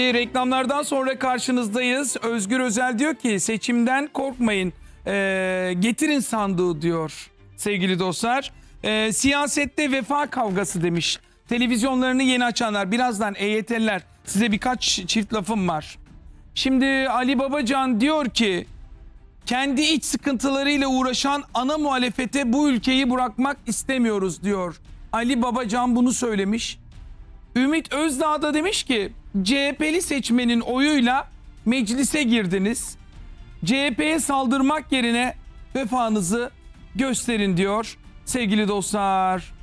Reklamlardan sonra karşınızdayız. Özgür Özel diyor ki seçimden korkmayın, getirin sandığı diyor sevgili dostlar. Siyasette vefa kavgası demiş. Televizyonlarını yeni açanlar, birazdan EYT'liler, size birkaç çift lafım var. Şimdi Ali Babacan diyor ki kendi iç sıkıntılarıyla uğraşan ana muhalefete bu ülkeyi bırakmak istemiyoruz diyor. Ali Babacan bunu söylemiş. Ümit Özdağ da demiş ki CHP'li seçmenin oyuyla meclise girdiniz. CHP'ye saldırmak yerine vefanızı gösterin diyor sevgili dostlar.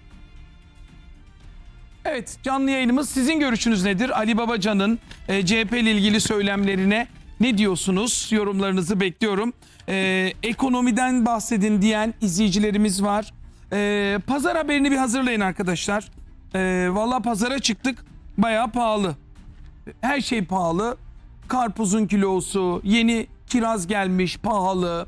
Evet, canlı yayınımız, sizin görüşünüz nedir? Ali Babacan'ın CHP ile ilgili söylemlerine ne diyorsunuz? Yorumlarınızı bekliyorum. Ekonomiden bahsedin diyen izleyicilerimiz var. Pazar haberini bir hazırlayın arkadaşlar. Vallahi pazara çıktık, bayağı pahalı. Her şey pahalı. Karpuzun kilosu, yeni kiraz gelmiş, pahalı.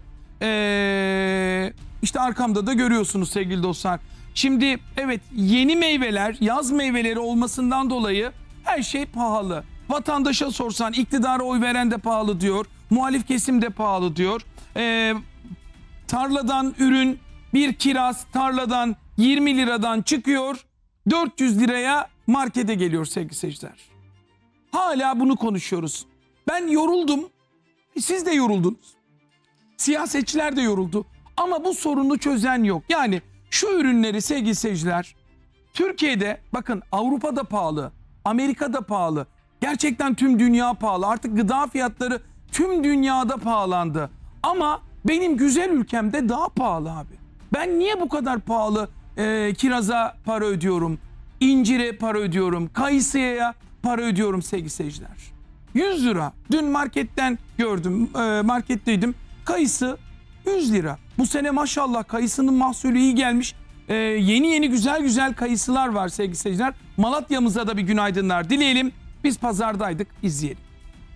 İşte arkamda da görüyorsunuz sevgili dostlar. Şimdi evet, yeni meyveler, yaz meyveleri olmasından dolayı her şey pahalı. Vatandaşa sorsan iktidara oy veren de pahalı diyor. Muhalif kesim de pahalı diyor. Tarladan ürün, bir kiraz tarladan 20 liradan çıkıyor, 400 liraya markete geliyor sevgili seyirciler. Hala bunu konuşuyoruz. Ben yoruldum. Siz de yoruldunuz. Siyasetçiler de yoruldu. Ama bu sorunu çözen yok. Yani şu ürünleri sevgili seyirciler, Türkiye'de bakın, Avrupa'da pahalı, Amerika'da pahalı. Gerçekten tüm dünya pahalı. Artık gıda fiyatları tüm dünyada pahalandı. Ama benim güzel ülkemde daha pahalı abi. Ben niye bu kadar pahalı kiraza para ödüyorum, incire para ödüyorum, kayısıya para ödüyorum sevgili seyirciler? 100 lira. Dün marketten gördüm, marketteydim. Kayısı 100 lira. Bu sene maşallah kayısının mahsulü iyi gelmiş. Yeni güzel kayısılar var sevgili seyirciler. Malatya'mıza da bir günaydınlar dileyelim. Biz pazardaydık, izleyelim.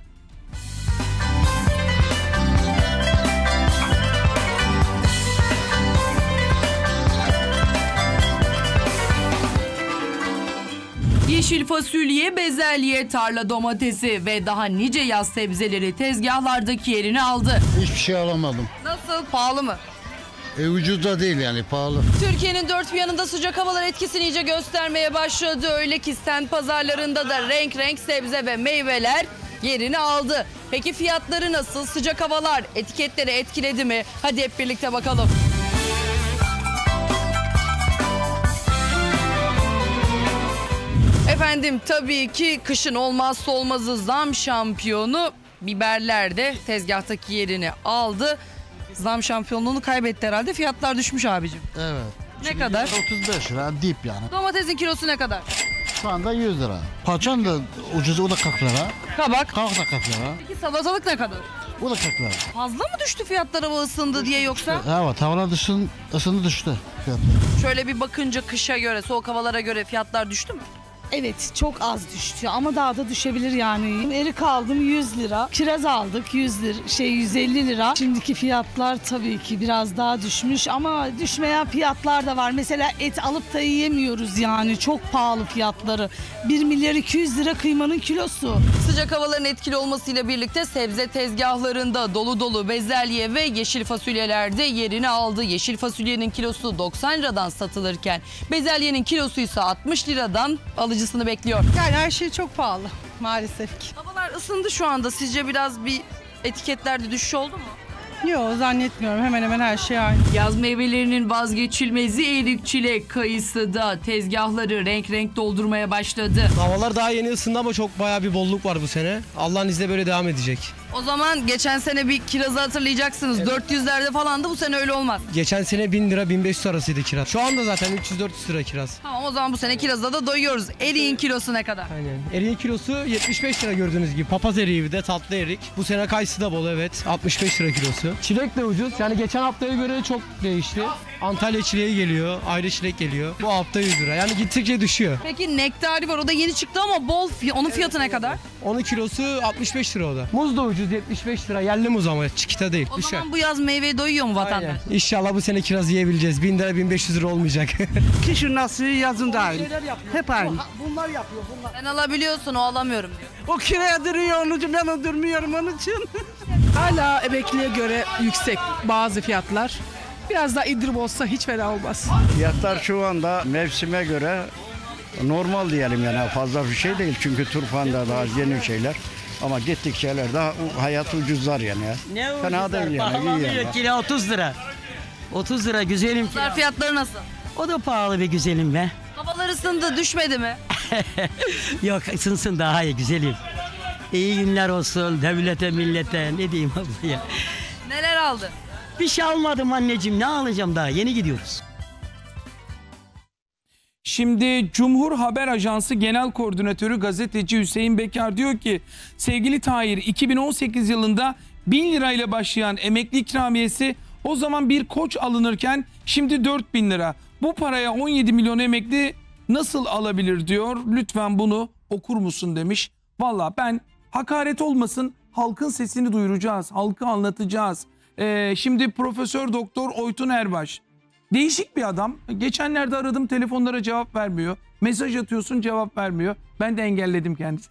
Yeşil fasulye, bezelye, tarla domatesi ve daha nice yaz sebzeleri tezgahlardaki yerini aldı. Hiçbir şey alamadım. Nasıl? Pahalı mı? Ucuz da değil yani, pahalı. Türkiye'nin dört bir yanında sıcak havalar etkisini iyice göstermeye başladı. Öyle ki semt pazarlarında da renk sebze ve meyveler yerini aldı. Peki fiyatları nasıl? Sıcak havalar etiketleri etkiledi mi? Hadi hep birlikte bakalım. Efendim, tabii ki kışın olmazsa olmazı zam şampiyonu biberler de tezgahtaki yerini aldı. Zam şampiyonluğunu kaybetti herhalde. Fiyatlar düşmüş abicim. Evet. Ne kadar? 35 lira dip yani. Domatesin kilosu ne kadar? Şu anda 100 lira. Patlıcan da ucuz, o da 40 lira. Kabak. Kabak da 40 lira. Peki salatalık ne kadar? O da 40 lira. Fazla mı düştü fiyatlar hava ısındı diye yoksa? Evet, havalar ısındı düştü fiyatlar. Şöyle bir bakınca kışa göre, soğuk havalara göre fiyatlar düştü mü? Evet, çok az düştü ama daha da düşebilir yani. Erik aldım 100 lira. Kiraz aldık 150 lira. Şimdiki fiyatlar tabii ki biraz daha düşmüş ama düşmeyen fiyatlar da var. Mesela et alıp da yiyemiyoruz yani. Çok pahalı fiyatları. 1 milyar 200 lira kıymanın kilosu. Sıcak havaların etkili olmasıyla birlikte sebze tezgahlarında dolu bezelye ve yeşil fasulyeler de yerini aldı. Yeşil fasulyenin kilosu 90 liradan satılırken bezelyenin kilosu ise 60 liradan alıcısını bekliyor. Yani her şey çok pahalı maalesef ki. Havalar ısındı şu anda. Sizce biraz bir etiketlerde düşüş oldu mu? Yok, zannetmiyorum, hemen hemen her şey aynı. Yaz meyvelerinin vazgeçilmezi erik, çilek, kayısı da tezgahları renk doldurmaya başladı. Havalar daha yeni ısındı ama çok bayağı bir bolluk var bu sene. Allah'ın izniyle böyle devam edecek. O zaman geçen sene bir kirazı hatırlayacaksınız. Evet. 400'lerde falandı, bu sene öyle olmaz. Geçen sene 1000 lira 1500 arasıydı kiraz. Şu anda zaten 300-400 lira kiraz. Tamam, o zaman bu sene kirazda da doyuyoruz. Eriğin kilosu ne kadar? Aynen. Eriğin kilosu 75 lira gördüğünüz gibi. Papaz eriği, bir de tatlı erik. Bu sene kayısı da bol, evet. 65 lira kilosu. Çilek de ucuz. Yani geçen haftaya göre çok değişti. Antalya çileği geliyor, ayrı çilek geliyor. Bu hafta 100 lira. Yani gittikçe düşüyor. Peki nektari var, o da yeni çıktı ama bol. Onun fiyatı ne kadar? Onun kilosu 65 lira o da. Muz da ucuz, 75 lira. Yerli muz ama çikita değil. O Düşer. zaman bu yaz meyveye doyuyor mu vatandaş? Aynen. İnşallah bu sene kiraz yiyebileceğiz. 1000 lira 1500 lira olmayacak. Kışın nasıl, yazın da aynı. Hep aynı. Sen alabiliyorsun, o alamıyorum diyor. O kiraya duruyor onun için, ben durmuyorum onun için. Hala emekliye göre yüksek bazı fiyatlar. Biraz daha indirim olsa hiç fena olmaz. Fiyatlar şu anda mevsime göre normal diyelim, yani fazla bir şey değil. Çünkü turfanda daha yeni şeyler. Ama gittikçe daha hayat ucuzlar yani. Ne Fena değil yani. İyi yani. Kilo 30 lira. 30 lira güzelim. Pazar fiyatları nasıl? O da pahalı be güzelim be. Havalar ısındı, düşmedi mi? Yok ısınsın daha iyi güzelim. İyi günler olsun devlete millete, ne diyeyim abla ya. Neler aldı? Bir şey almadım anneciğim, ne alacağım daha, yeni gidiyoruz. Şimdi Cumhur Haber Ajansı Genel Koordinatörü gazeteci Hüseyin Bekar diyor ki sevgili Tahir, 2018 yılında 1000 lirayla başlayan emekli ikramiyesi o zaman bir Koç alınırken şimdi 4000 lira. Bu paraya 17 milyon emekli nasıl alabilir diyor. Lütfen bunu okur musun demiş. Valla ben, hakaret olmasın, halkın sesini duyuracağız. Halkı anlatacağız. Şimdi Profesör Doktor Oytun Erbaş. Değişik bir adam. Geçenlerde aradım, telefonlara cevap vermiyor. Mesaj atıyorsun, cevap vermiyor. Ben de engelledim kendisini.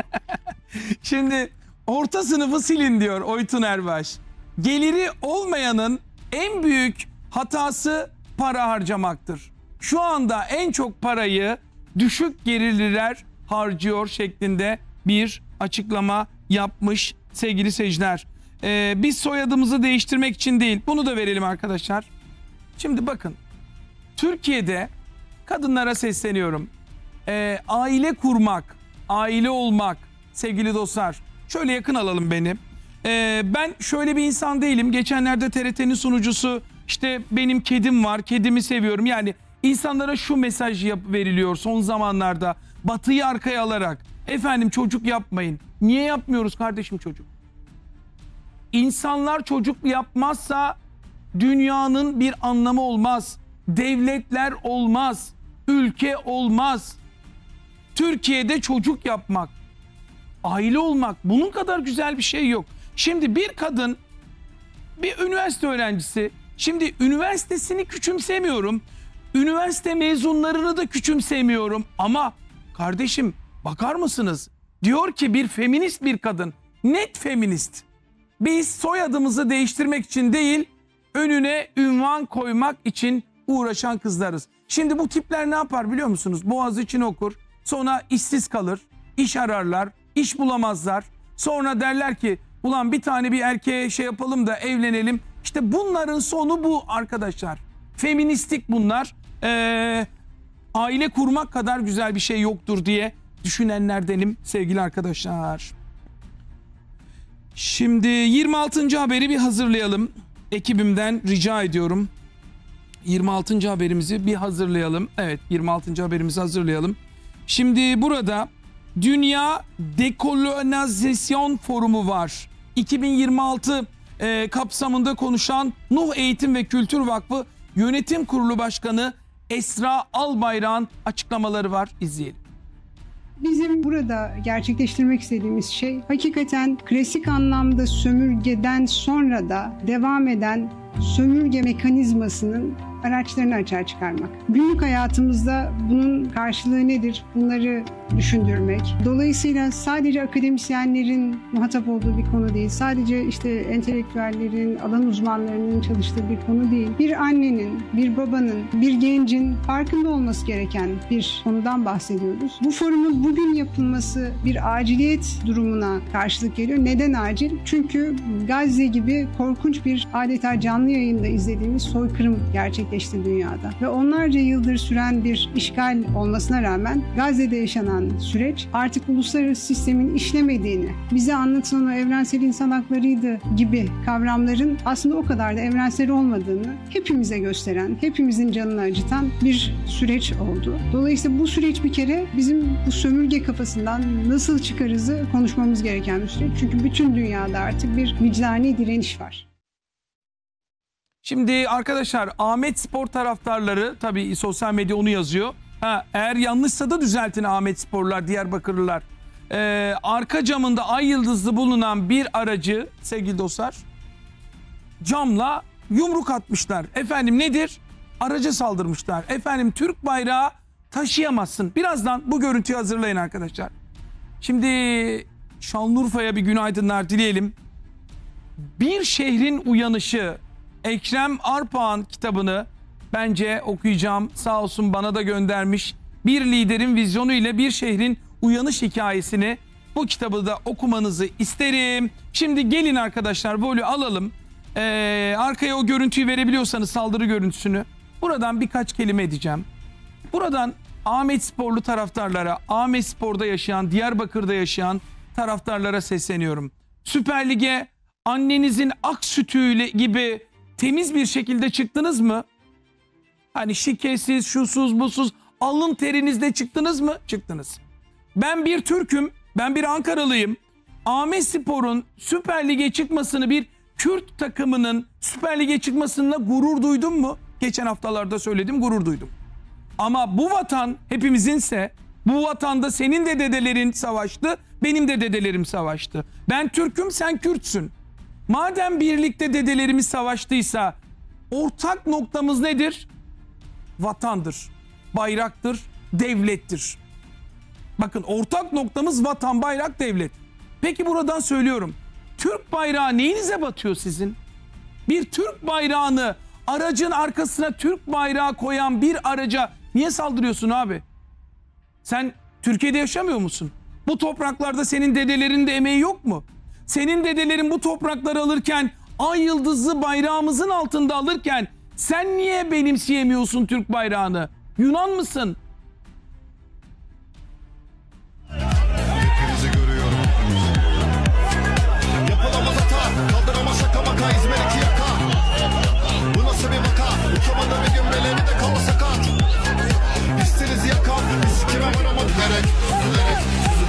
Şimdi orta sınıfı silin diyor Oytun Erbaş. Geliri olmayanın en büyük hatası para harcamaktır. Şu anda en çok parayı düşük gelirliler harcıyor şeklinde bir açıklama yapmış sevgili seyirciler. Biz soyadımızı değiştirmek için değil, bunu da verelim arkadaşlar. Şimdi bakın, Türkiye'de kadınlara sesleniyorum. Aile kurmak, aile olmak sevgili dostlar. Şöyle yakın alalım beni. Ben şöyle bir insan değilim. Geçenlerde TRT'nin sunucusu işte benim kedim var, kedimi seviyorum. Yani insanlara şu mesaj veriliyor son zamanlarda. Batıyı arkaya alarak. Efendim çocuk yapmayın. Niye yapmıyoruz kardeşim çocuk? İnsanlar çocuk yapmazsa dünyanın bir anlamı olmaz. Devletler olmaz. Ülke olmaz. Türkiye'de çocuk yapmak, aile olmak, bunun kadar güzel bir şey yok. Şimdi bir kadın, bir üniversite öğrencisi, şimdi üniversitesini küçümsemiyorum. Üniversite mezunlarını da küçümsemiyorum. Ama kardeşim bakar mısınız? Diyor ki bir feminist bir kadın, net feminist. Biz soyadımızı değiştirmek için değil, önüne ünvan koymak için uğraşan kızlarız. Şimdi bu tipler ne yapar biliyor musunuz? Boğaziçi'ni okur, sonra işsiz kalır, iş ararlar, iş bulamazlar. Sonra derler ki ulan bir tane bir erkeğe şey yapalım da evlenelim. İşte bunların sonu bu arkadaşlar. Feministik bunlar. Aile kurmak kadar güzel bir şey yoktur diye düşünenlerdenim sevgili arkadaşlar. Şimdi 26. haberi bir hazırlayalım. Ekibimden rica ediyorum. 26. haberimizi bir hazırlayalım. Evet, 26. haberimizi hazırlayalım. Şimdi burada Dünya Dekolonizasyon Forumu var. 2026 kapsamında konuşan Nuh Eğitim ve Kültür Vakfı Yönetim Kurulu Başkanı Esra Albayrak'ın açıklamaları var. İzleyelim. Bizim burada gerçekleştirmek istediğimiz şey hakikaten klasik anlamda sömürgeden sonra da devam eden sömürge mekanizmasının araçlarını açığa çıkarmak. Günlük hayatımızda bunun karşılığı nedir? Bunları düşündürmek. Dolayısıyla sadece akademisyenlerin muhatap olduğu bir konu değil. Sadece işte entelektüellerin, alan uzmanlarının çalıştığı bir konu değil. Bir annenin, bir babanın, bir gencin farkında olması gereken bir konudan bahsediyoruz. Bu forumun bugün yapılması bir aciliyet durumuna karşılık geliyor. Neden acil? Çünkü Gazze gibi korkunç bir adeta canlı yayında izlediğimiz soykırım gerçekleşti dünyada. Ve onlarca yıldır süren bir işgal olmasına rağmen Gazze'de yaşanan süreç artık uluslararası sistemin işlemediğini, bize anlatılan o evrensel insan haklarıydı gibi kavramların aslında o kadar da evrensel olmadığını hepimize gösteren, hepimizin canını acıtan bir süreç oldu. Dolayısıyla bu süreç bir kere bizim bu sömürge kafasından nasıl çıkarızı konuşmamız gereken bir süreç. Çünkü bütün dünyada artık bir vicdani direniş var. Şimdi arkadaşlar Ahmet Spor taraftarları, tabii sosyal medya onu yazıyor. Eğer yanlışsa da düzeltin Ahmet Sporlar, Diyarbakırlılar. Arka camında ay yıldızlı bulunan bir aracı sevgili dostlar camla yumruk atmışlar. Efendim nedir? Araca saldırmışlar. Efendim Türk bayrağı taşıyamazsın. Birazdan bu görüntüyü hazırlayın arkadaşlar. Şimdi Şanlıurfa'ya bir günaydınlar dileyelim. Bir Şehrin Uyanışı, Ekrem Arpağan kitabını bence okuyacağım. Sağ olsun bana da göndermiş. Bir liderin vizyonu ile bir şehrin uyanış hikayesini, bu kitabı da okumanızı isterim. Şimdi gelin arkadaşlar, volü alalım. Arkaya o görüntüyü verebiliyorsanız, saldırı görüntüsünü. Buradan birkaç kelime edeceğim. Buradan Ahmetsporlu taraftarlara, Ahmetspor'da yaşayan, Diyarbakır'da yaşayan taraftarlara sesleniyorum. Süper Lig'e annenizin ak sütüyle gibi temiz bir şekilde çıktınız mı? Hani şikesiz, şusuz, busuz, alın terinizle çıktınız mı? Çıktınız. Ben bir Türk'üm, ben bir Ankaralıyım. Ahmetspor'un Süper Lig'e çıkmasını, bir Kürt takımının Süper Lig'e çıkmasına gurur duydum mu? Geçen haftalarda söyledim, gurur duydum. Ama bu vatan hepimizinse, bu vatanda senin de dedelerin savaştı, benim de dedelerim savaştı. Ben Türk'üm, sen Kürtsün. Madem birlikte dedelerimiz savaştıysa ortak noktamız nedir? Vatandır, bayraktır, devlettir. Bakın, ortak noktamız vatan, bayrak, devlet. Peki buradan söylüyorum. Türk bayrağı neyinize batıyor sizin? Bir Türk bayrağını, aracın arkasına Türk bayrağı koyan bir araca niye saldırıyorsun abi? Sen Türkiye'de yaşamıyor musun? Bu topraklarda senin dedelerin de emeği yok mu? Senin dedelerin bu toprakları alırken, ay yıldızlı bayrağımızın altında alırken sen niye benimseyemiyorsun Türk bayrağını? Yunan mısın?